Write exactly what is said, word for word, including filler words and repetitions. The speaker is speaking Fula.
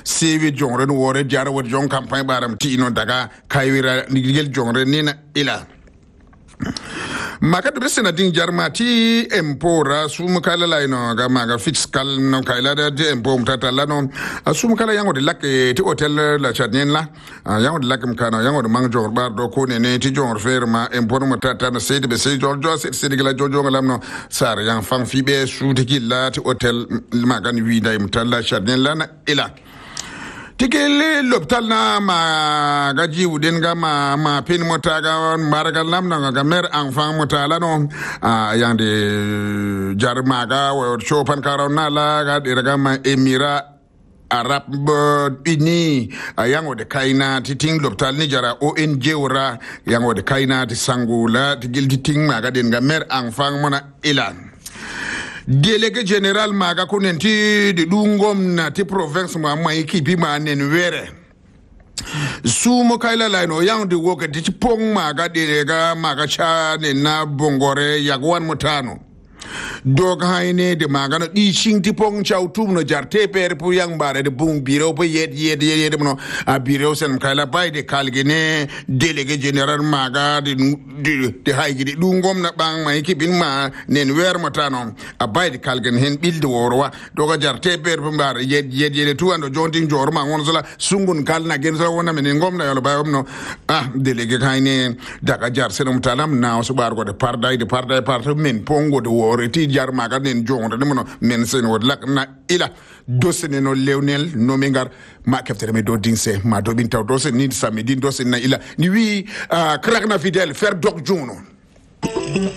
sevi jongre no wore jara wor jong campagne baram ti ino daga kaywira nigel jongre nina ila makadu besena din jarmati empora sum kala la ino ga maga fiscal no kala da de empom tata la no sum kala yango de lak ti hotel la chadnen la yango de lak mkana yango de mang jor bar do ko ne ne ti jor ferma empor mo tata na sede be se jor jo se de la jojo lam no sar yang fang fibe su de la ti hotel maga ni wi dai mtalla chadnen la na ila tikele l'hôpital na ma gaji wuden ga ma ma pin mota ga maragal nam na ga mer enfant mota la no yang de jar maga wo chopan karon na la ga de ga ma emira arab ini yang de kaina titing l'hôpital ni jara O N G ora yang de kaina ti sangula ti gil titing maga den ga mer enfant mona ilan délégué général maga konenti de dungom na ti province ma mai kipi ma nen were sumo kaila la no yang de woka ti pong maga délégué maga cha ne na bongore yagwan mutano dog haine de maga no di sing ti pong chau tum no jarte per pu yang bare de bung biro po yed yed yed no a biro sen kaila bay de kalgene délégué général maga de de haigi de dungom na bang mai kipin ma nen wer matano a bay de kalgen hen bilde worwa doga jarte per pu bare yed yed yed tu ando jonting jor ma won sala sungun kal na gen so wona men ngom na yolo bayom no ah délégué haine daga jar senum talam na so bar go de parday de parday parto men pongo de wore ti jar maga nen jongo de mono men sen wod lak na ila dosene no lewnel no mengar ma keftere me do dinse ma do bin taw dosene ni samedi dosene na ila ni wi krak na fidèle faire dok jono